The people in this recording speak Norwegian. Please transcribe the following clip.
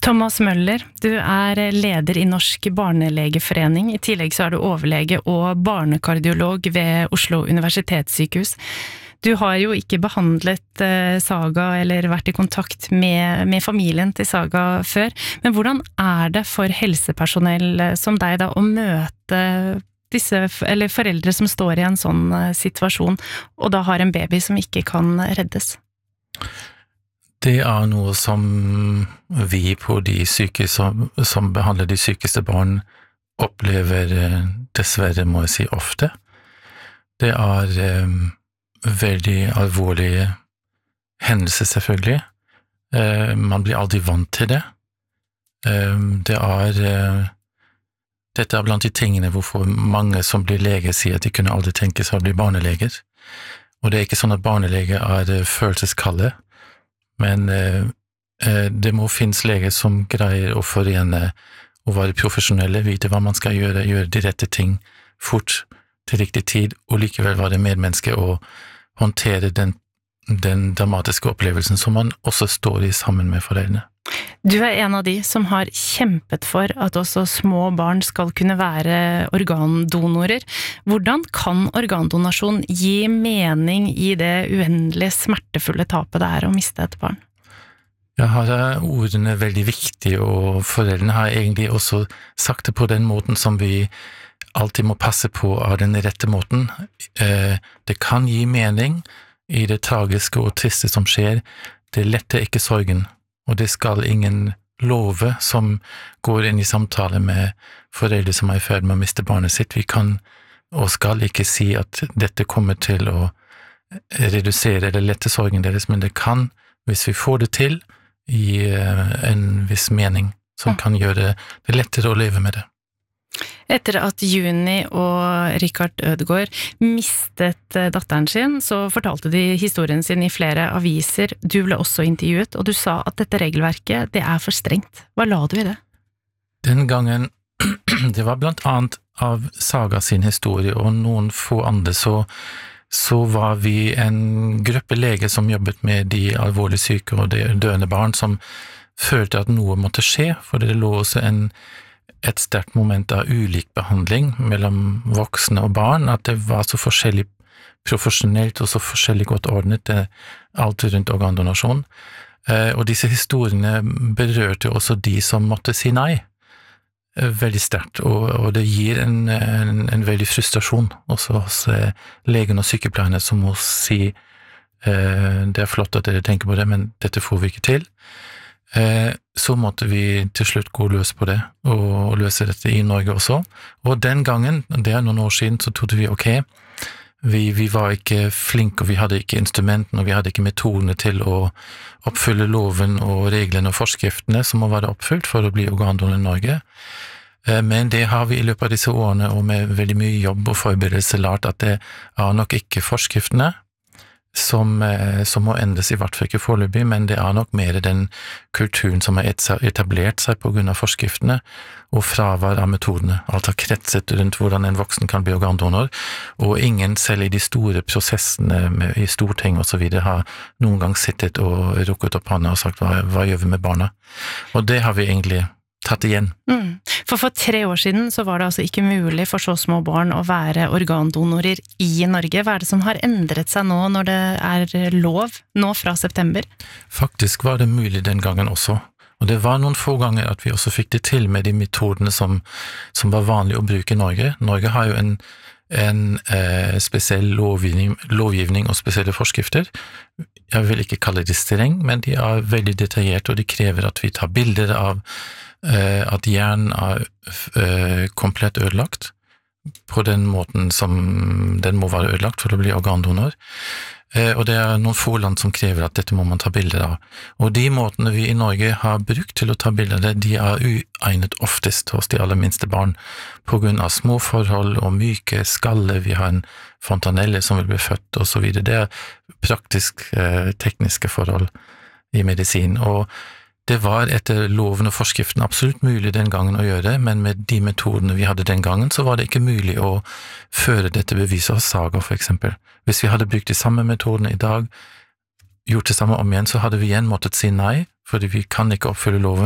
Thomas Møller, du leder I Norsk Barnelegeforening. I tillegg så du overlege og barnekardiolog ved Oslo Universitetssykehus. Du har jo ikke behandlet Saga eller vært I kontakt med familien til Saga før, men hvordan det for helsepersonell som deg da å møte disse, eller foreldre som står I en sånn situasjon, og da har en baby som ikke kan reddes? Det noe som vi på de sykehus som behandler de sykeste barn opplever dessverre, må jeg si, ofte. Det veldig alvorlige hendelser selvfølgelig. Man blir aldri vant til det. Dette blant de tingene hvorfor mange som blir leger sier at de kunne aldri tenke seg å bli barneleger. Og det ikke sånn at barneleger følelseskalde, men det må finnes leger som greier å forene å være profesjonelle, vite hva man skal gjøre de rette ting fort til riktig tid, og likevel være medmenneske og håndtere den dramatiske opplevelsen som man også står I sammen med foreldrene. Du en av de som har kjempet for at også små barn skal kunne være organdonorer. Hvordan kan organdonasjon gi mening I det uendelige smertefulle tapet det å miste et barn? Jeg har ordene veldig viktige, og foreldrene har egentlig også sagt det på den måten som vi alltid må passe på av den rette måten. Det kan gi mening I det tragiske og triste som skjer. Det letter ikke sorgen, og det skal ingen love som går inn I samtale med foreldre som I ferd med å miste barnet sitt. Vi kan og skal ikke si at dette kommer til å redusere eller lette sorgen deres, men det kan, hvis vi får det til, gi en viss mening som kan gjøre det lettere å leve med det. Etter at Juni og Richard Ødegaard mistet datteren sin, så fortalte de historien sin I flere aviser. Du ble også intervjuet, og du sa at dette regelverket, det for strengt. Hva la du I det? Den gangen, det var blant annet av Saga sin historie, og noen få andre, så var vi en gruppe leger som jobbet med de alvorlig syke og de døende barn, som følte at noe måtte skje, for det lå også et sterkt moment av ulik behandling mellom voksne og barn, at det var så forskjellig profesjonelt og så forskjellig godt ordnet, alt rundt organdonasjon. Og disse historiene berørte også de som måtte si nei, veldig sterkt, og det gir en veldig frustrasjon også hos legen og sykepleierne som må si det flott at dere tenker på det, men dette får vi ikke til. Så måtte vi til slutt gå løs på det, og løse dette I Norge også. Og den gangen, det noen år siden, så trodde vi, ok, vi var ikke flinke, og vi hadde ikke instrumenten, og vi hadde ikke metodene til å oppfylle loven og reglene og forskriftene som må være oppfylt for å bli organdonor I Norge. Men det har vi I løpet av disse årene, og med veldig mye jobb og forberedelse, lært at det nok ikke forskriftene, som må endres I hvert fall ikke foreløpig, men det nok mer den kulturen som har etablert seg på grunn av forskriftene og fravær av metodene, alt har kretset rundt hvordan en voksen kan bli organdonor, og ingen selv I de store prosessene I storting og så videre har noen gang sittet og rukket opp hånda og sagt hva gjør vi med barna? Og det har vi egentlig tatt igjen. For 3 år siden så var det altså ikke mulig for så små barn å være organdonorer I Norge. Hva det som har endret seg nå når det lov nå fra september? Faktisk var det mulig den gangen også. Og det var noen få ganger at vi også fikk det til med de metodene som var vanlig å bruke I Norge. Norge har jo en spesiell lovgivning og spesielle forskrifter. Jeg vil ikke kalle det streng, men de veldig detaljert, og de krever at vi tar bilder av at hjernen komplett ødelagt på den måten som den må være ødelagt for å bli organdonor. Og det noen få land som krever at dette må man ta bilder av. Og de måtene vi I Norge har brukt til å ta bilder av det, de uegnet oftest hos de aller minste barn, på grunn av små forhold og myke skalle. Vi har en fontanelle som vil bli født og så videre. Det praktisk tekniske forhold I medisin, og det var etter loven og forskriften absolutt mulig den gangen å gjøre, men med de metodene vi hadde den gangen, så var det ikke mulig å føre dette beviset hos Saga, for eksempel. Hvis vi hadde brukt de samme metodene I dag, gjort det samme om igjen, så hadde vi igjen måttet si nei, fordi vi kan ikke oppfylle loven.